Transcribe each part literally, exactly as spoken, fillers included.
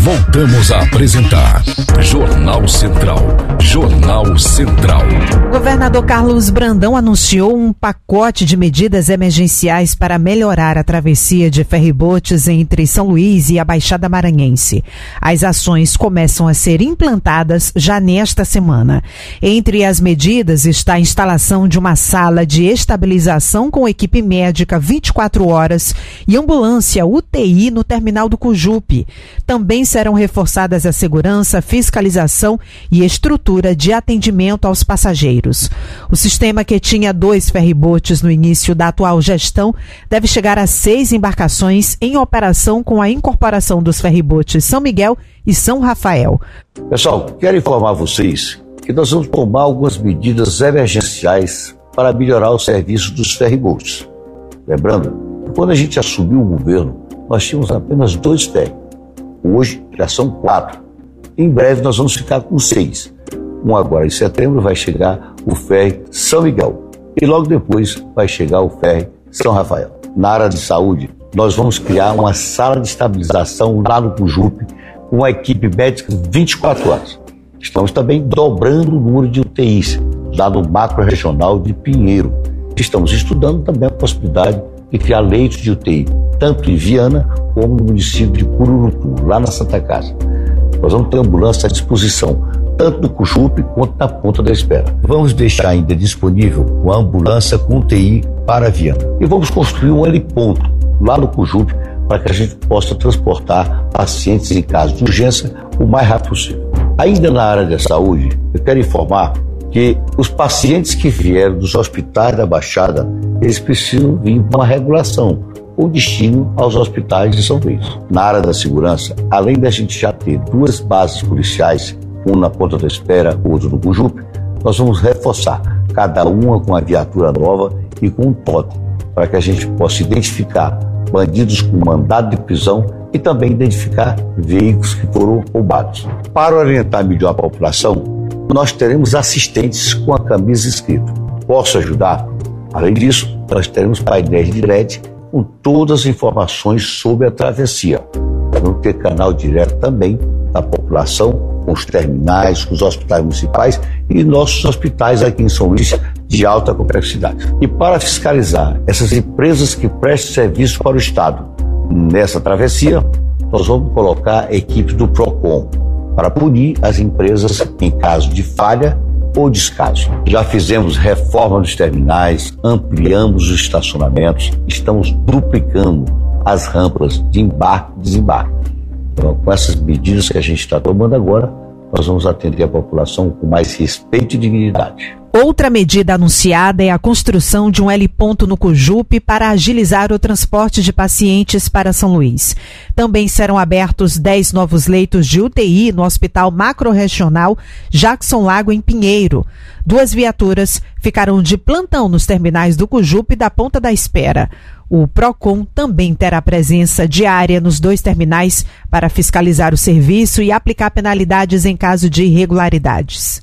Voltamos a apresentar Jornal Central. Jornal Central. O governador Carlos Brandão anunciou um pacote de medidas emergenciais para melhorar a travessia de ferribotes entre São Luís e a Baixada Maranhense. As ações começam a ser implantadas já nesta semana. Entre as medidas está a instalação de uma sala de estabilização com equipe médica vinte e quatro horas e ambulância U T I no terminal do Cujupe. Também serão reforçadas a segurança, fiscalização e estrutura de atendimento aos passageiros. O sistema, que tinha dois ferribotes no início da atual gestão, deve chegar a seis embarcações em operação com a incorporação dos ferribotes São Miguel e São Rafael. Pessoal, quero informar vocês que nós vamos tomar algumas medidas emergenciais para melhorar o serviço dos ferribotes. Lembrando, quando a gente assumiu o governo, nós tínhamos apenas dois ferros. Hoje já são quatro. Em breve nós vamos ficar com seis. Um agora em setembro vai chegar o ferry São Miguel. E logo depois vai chegar o ferry São Rafael. Na área de saúde, nós vamos criar uma sala de estabilização lá no Cujupe, com uma equipe médica vinte e quatro horas. Estamos também dobrando o número de U T Is, lá no macro regional de Pinheiro. Estamos estudando também a possibilidade de criar leitos de U T I, tanto em Viana como no município de Cururutu, lá na Santa Casa. Nós vamos ter ambulância à disposição, tanto no Cujupe quanto na Ponta da Espera. Vamos deixar ainda disponível uma ambulância com U T I para Viana. E vamos construir um heliponto lá no Cujupe para que a gente possa transportar pacientes em caso de urgência o mais rápido possível. Ainda na área da saúde, eu quero informar que os pacientes que vieram dos hospitais da Baixada, eles precisam vir com uma regulação, com destino aos hospitais de São Luís. Na área da segurança, além da gente já ter duas bases policiais, uma na Ponta da Espera, outra no Cujupe, nós vamos reforçar, cada uma com uma viatura nova e com um totem, para que a gente possa identificar bandidos com mandado de prisão e também identificar veículos que foram roubados. Para orientar melhor a população, nós teremos assistentes com a camisa escrita "Posso ajudar?". Além disso, nós teremos painéis de L E D com todas as informações sobre a travessia. Vamos ter canal direto também da população, com os terminais, com os hospitais municipais e nossos hospitais aqui em São Luís de alta complexidade. E para fiscalizar essas empresas que prestam serviço para o Estado nessa travessia, nós vamos colocar equipes do PROCON para punir as empresas em caso de falha ou descaso. Já fizemos reforma dos terminais, ampliamos os estacionamentos, estamos duplicando as rampas de embarque e desembarque. Então, com essas medidas que a gente está tomando agora, nós vamos atender a população com mais respeito e dignidade. Outra medida anunciada é a construção de um heliponto no Cujupe para agilizar o transporte de pacientes para São Luís. Também serão abertos dez novos leitos de U T I no Hospital Macro-Regional Jackson Lago, em Pinheiro. Duas viaturas ficarão de plantão nos terminais do Cujupe e da Ponta da Espera. O PROCON também terá presença diária nos dois terminais para fiscalizar o serviço e aplicar penalidades em caso de irregularidades.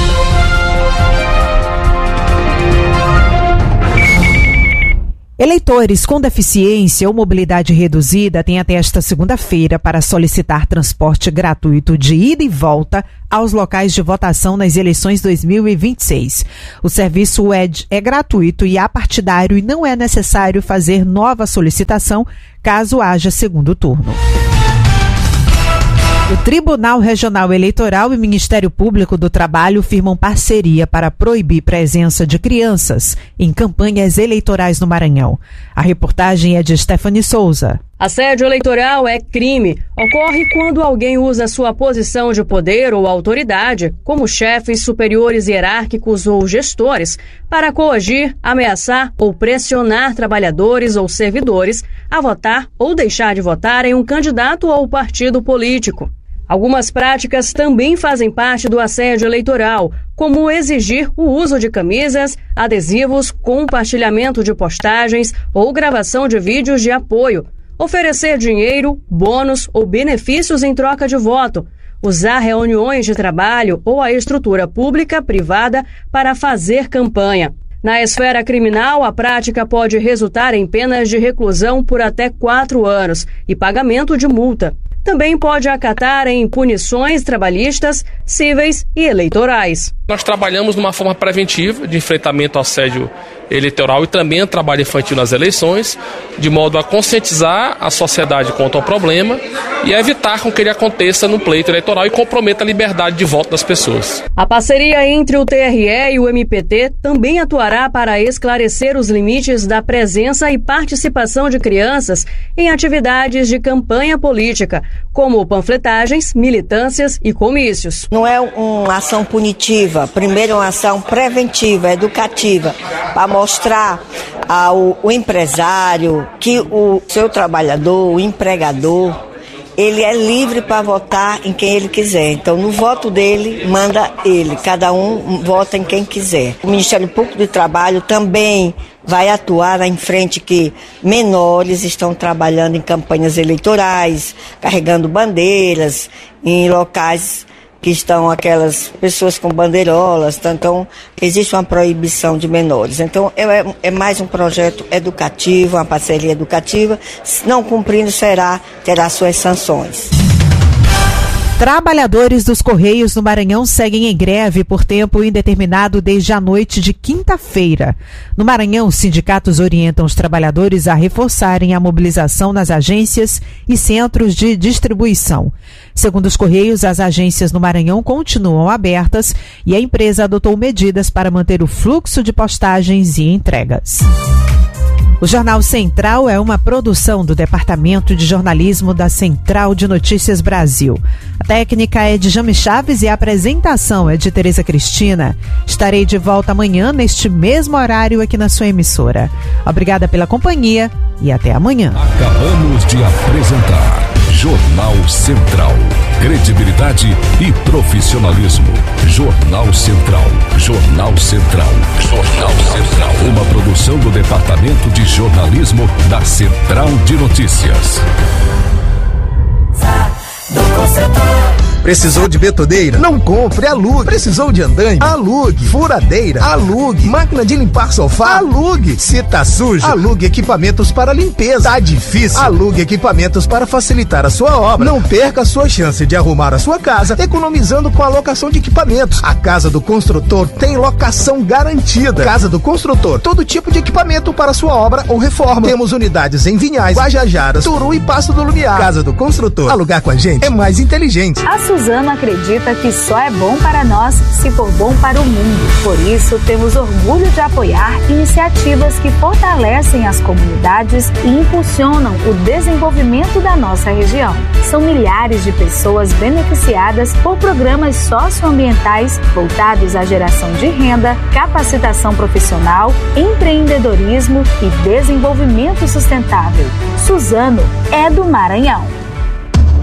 Eleitores com deficiência ou mobilidade reduzida têm até esta segunda-feira para solicitar transporte gratuito de ida e volta aos locais de votação nas eleições dois mil e vinte e seis. O serviço U E D é gratuito e apartidário e não é necessário fazer nova solicitação caso haja segundo turno. O Tribunal Regional Eleitoral e o Ministério Público do Trabalho firmam parceria para proibir presença de crianças em campanhas eleitorais no Maranhão. A reportagem é de Stephanie Souza. Assédio eleitoral é crime. Ocorre quando alguém usa sua posição de poder ou autoridade, como chefes superiores hierárquicos ou gestores, para coagir, ameaçar ou pressionar trabalhadores ou servidores a votar ou deixar de votar em um candidato ou partido político. Algumas práticas também fazem parte do assédio eleitoral, como exigir o uso de camisas, adesivos, compartilhamento de postagens ou gravação de vídeos de apoio, oferecer dinheiro, bônus ou benefícios em troca de voto, usar reuniões de trabalho ou a estrutura pública privada para fazer campanha. Na esfera criminal, a prática pode resultar em penas de reclusão por até quatro anos e pagamento de multa. também pode acatar em punições trabalhistas, cíveis e eleitorais. Nós trabalhamos de uma forma preventiva de enfrentamento ao assédio eleitoral e também ao trabalho infantil nas eleições, de modo a conscientizar a sociedade quanto ao problema e a evitar com que ele aconteça no pleito eleitoral e comprometa a liberdade de voto das pessoas. A parceria entre o T R E e o M P T também atuará para esclarecer os limites da presença e participação de crianças em atividades de campanha política, como panfletagens, militâncias e comícios. Não é uma ação punitiva, primeiro é uma ação preventiva, educativa, para mostrar ao o empresário que o seu trabalhador, o empregador, ele é livre para votar em quem ele quiser. Então, no voto dele, manda ele. Cada um vota em quem quiser. O Ministério Público do Trabalho também vai atuar em frente que menores estão trabalhando em campanhas eleitorais, carregando bandeiras, em locais que estão aquelas pessoas com bandeirolas. Então, existe uma proibição de menores. Então, é, é mais um projeto educativo, uma parceria educativa. Se não cumprindo, será, terá suas sanções. Trabalhadores dos Correios no Maranhão seguem em greve por tempo indeterminado desde a noite de quinta-feira. No Maranhão, os sindicatos orientam os trabalhadores a reforçarem a mobilização nas agências e centros de distribuição. Segundo os Correios, as agências no Maranhão continuam abertas e a empresa adotou medidas para manter o fluxo de postagens e entregas. O Jornal Central é uma produção do Departamento de Jornalismo da Central de Notícias Brasil. A técnica é de Jame Chaves e a apresentação é de Tereza Cristina. Estarei de volta amanhã neste mesmo horário aqui na sua emissora. Obrigada pela companhia e até amanhã. Acabamos de apresentar Jornal Central. Credibilidade e profissionalismo. Jornal Central. Jornal Central. Jornal Central. Uma produção do Departamento de Jornalismo da Central de Notícias. Precisou de betoneira? Não compre, alugue. Precisou de andaime? Alugue. Furadeira? Alugue. Máquina de limpar sofá? Alugue. Se tá sujo? Alugue equipamentos para limpeza. Tá difícil? Alugue equipamentos para facilitar a sua obra. Não perca a sua chance de arrumar a sua casa economizando com a locação de equipamentos. A Casa do Construtor tem locação garantida. Casa do Construtor, todo tipo de equipamento para sua obra ou reforma. Temos unidades em Vinhais, Guajajaras, Turu e Passo do Lumiar. Casa do Construtor. Alugar com a gente é mais inteligente. A Suzano acredita que só é bom para nós se for bom para o mundo. Por isso, temos orgulho de apoiar iniciativas que fortalecem as comunidades e impulsionam o desenvolvimento da nossa região. São milhares de pessoas beneficiadas por programas socioambientais voltados à geração de renda, capacitação profissional, empreendedorismo e desenvolvimento sustentável. Suzano é do Maranhão.